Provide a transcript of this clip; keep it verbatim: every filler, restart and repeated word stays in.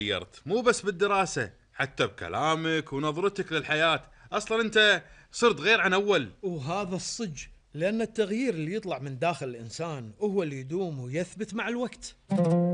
غيرت مو بس بالدراسة، حتى بكلامك ونظرتك للحياة. أصلا أنت صرت غير عن أول. وهذا الصج، لأن التغيير اللي يطلع من داخل الإنسان هو اللي يدوم ويثبت مع الوقت.